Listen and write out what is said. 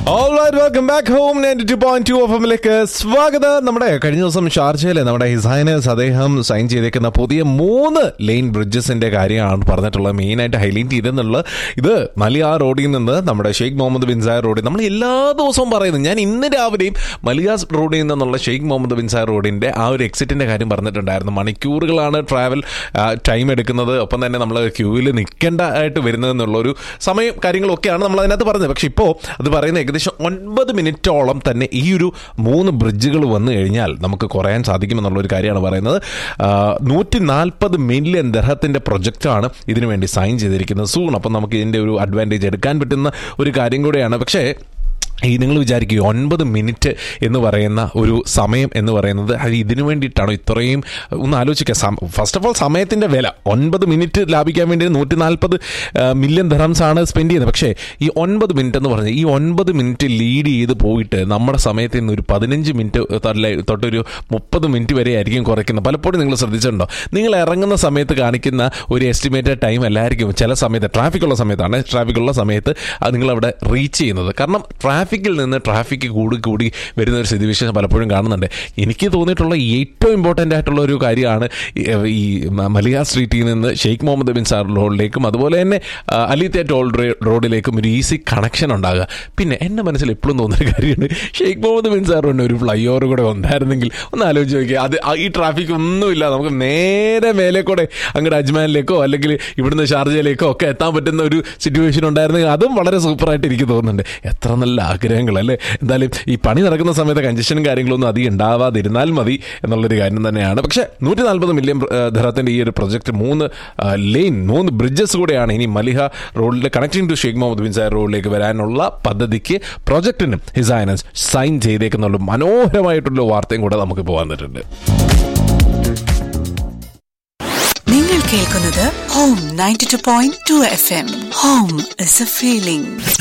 Alright, welcome back home 92.2 FM-ലേക്ക് സ്വാഗതം. നമ്മുടെ കഴിഞ്ഞ ദിവസം ഷാർജയിലെ നമ്മുടെ ഹിസ് ഹൈനസ് അദ്ദേഹം സൈൻ ചെയ്തേക്കുന്ന പുതിയ 3 ലെയിൻ ബ്രിഡ്ജസിന്റെ കാര്യമാണ് പറഞ്ഞിട്ടുള്ളത്. മെയിനായിട്ട് ഹൈലൈറ്റ് ചെയ്തെന്നുള്ളത് ഇത് മലിയാർ റോഡിൽ നിന്ന് നമ്മുടെ ഷെയ്ഖ് മുഹമ്മദ് ബിൻ സായർ റോഡിൽ നമ്മൾ എല്ലാ ദിവസവും പറയുന്നത്, ഞാൻ ഇന്ന് രാവിലെയും മലിയാർ റോഡിൽ നിന്നുള്ള ഷെയ്ഖ് മുഹമ്മദ് ബിൻ സായർ റോഡിന്റെ ആ ഒരു എക്സിറ്റിന്റെ കാര്യം പറഞ്ഞിട്ടുണ്ടായിരുന്നു. മണിക്കൂറുകളാണ് ട്രാവൽ ടൈം എടുക്കുന്നത്, ഒപ്പം തന്നെ നമ്മൾ ക്യൂവിൽ നിൽക്കേണ്ടതായിട്ട് വരുന്നതെന്നുള്ളൊരു സമയം കാര്യങ്ങളൊക്കെയാണ് നമ്മൾ അതിനകത്ത് പറഞ്ഞത്. പക്ഷെ ഇപ്പോൾ അത് പറയുന്ന ഏകദേശം 9 മിനിറ്റോളം തന്നെ ഈ ഒരു 3 ബ്രിഡ്ജുകൾ വന്നു കഴിഞ്ഞാൽ നമുക്ക് കുറയാൻ സാധിക്കുമെന്നുള്ളൊരു കാര്യമാണ് പറയുന്നത്. 140 മില്യൺ ദിർഹത്തിന്റെ പ്രൊജക്റ്റാണ് ഇതിനു വേണ്ടി സൈൻ ചെയ്തിരിക്കുന്നത് സൂൺ. അപ്പം നമുക്ക് ഇതിൻ്റെ ഒരു അഡ്വാൻറ്റേജ് എടുക്കാൻ പറ്റുന്ന ഒരു കാര്യം കൂടെയാണ്. പക്ഷേ ഈ നിങ്ങൾ വിചാരിക്കുക 9 മിനിറ്റ് എന്ന് പറയുന്ന ഒരു സമയം എന്ന് പറയുന്നത് അത് ഇതിനു വേണ്ടിയിട്ടാണോ ഇത്രയും? ഒന്ന് ആലോചിക്കുക. ഫസ്റ്റ് ഓഫ് ഓൾ സമയത്തിൻ്റെ വില 9 മിനിറ്റ് ലാഭിക്കാൻ വേണ്ടി 140 മില്യൺ ദിർഹംസ് ആണ് സ്പെൻഡ് ചെയ്യുന്നത്. പക്ഷേ ഈ 9 മിനിറ്റ് എന്ന് പറഞ്ഞാൽ ഈ 9 മിനിറ്റ് ലീഡ് ചെയ്ത് പോയിട്ട് നമ്മുടെ സമയത്തിൽ നിന്ന് ഒരു 15 മിനിറ്റ് തൊട്ടൊരു 30 മിനിറ്റ് വരെ ആയിരിക്കും കുറയ്ക്കുന്നത്. പലപ്പോഴും നിങ്ങൾ ശ്രദ്ധിച്ചിട്ടുണ്ടോ? നിങ്ങൾ ഇറങ്ങുന്ന സമയത്ത് കാണിക്കുന്ന ഒരു എസ്റ്റിമേറ്റഡ് ടൈം അല്ലായിരിക്കും ചില സമയത്ത് ട്രാഫിക്കുള്ള സമയത്ത് അത് നിങ്ങളവിടെ റീച്ച് ചെയ്യുന്നത്. കാരണം ട്രാഫിക്കിൽ നിന്ന് ട്രാഫിക്ക് കൂടി വരുന്ന ഒരു സ്ഥിതിവിശേഷം പലപ്പോഴും കാണുന്നുണ്ട്. എനിക്ക് തോന്നിയിട്ടുള്ള ഏറ്റവും ഇമ്പോർട്ടൻ്റ് ആയിട്ടുള്ള ഒരു കാര്യമാണ് ഈ മലിയാർ സ്ട്രീറ്റിൽ നിന്ന് ഷെയ്ഖ് മുഹമ്മദ് ബിൻ സായർ റോഡിലേക്കും അതുപോലെ തന്നെ അലിത്തെ ടോൾ റോഡിലേക്കും ഒരു ഈസി കണക്ഷൻ ഉണ്ടാകുക. പിന്നെ എൻ്റെ മനസ്സിൽ എപ്പോഴും തോന്നുന്നൊരു കാര്യമാണ്, ഷെയ്ഖ് മുഹമ്മദ് ബിൻ സായർ റോഡിന് ഒരു ഫ്ലൈ ഓവർ കൂടെ ഉണ്ടായിരുന്നെങ്കിൽ ഒന്ന് ആലോചിച്ച് നോക്കിയാൽ അത് ഈ ട്രാഫിക് ഒന്നുമില്ല, നമുക്ക് നേരെ മേലെ കൂടെ അങ്ങോട്ട് അജ്മാനിലേക്കോ അല്ലെങ്കിൽ ഇവിടുന്ന് ഷാർജയിലേക്കോ ഒക്കെ എത്താൻ പറ്റുന്ന ഒരു സിറ്റുവേഷൻ ഉണ്ടായിരുന്നെങ്കിൽ അതും വളരെ സൂപ്പറായിട്ട് എനിക്ക് തോന്നുന്നുണ്ട്. എത്ര നല്ല ആഗ്രഹങ്ങൾ അല്ലേ. എന്തായാലും ഈ പണി നടക്കുന്ന സമയത്ത് കൺജഷനും കാര്യങ്ങളൊന്നും അധികം ഉണ്ടാവാതിരുന്നാൽ മതി എന്നുള്ളൊരു കാര്യം തന്നെയാണ്. പക്ഷേ 140 മില്യൺ ദിർഹത്തിന്റെ ഈ ഒരു പ്രൊജക്ട് 3 ബ്രിഡ്ജസ് കൂടെയാണ് ഇനി മലിഹ റോഡിൽ connecting to Sheikh Muhammad bin സായർ റോഡിലേക്ക് വരാനുള്ള പദ്ധതിക്ക് പ്രൊജക്ടിന് ഹിസ് ഹൈനസ് സൈൻ ചെയ്തേക്കുന്നുള്ള മനോഹരമായിട്ടുള്ള വാർത്തയും കൂടെ നമുക്ക് പോകാൻ പറ്റുന്നുണ്ട്. നിങ്ങൾ കേൾക്കുന്നത് home 92.2 FM. Home is A feeling.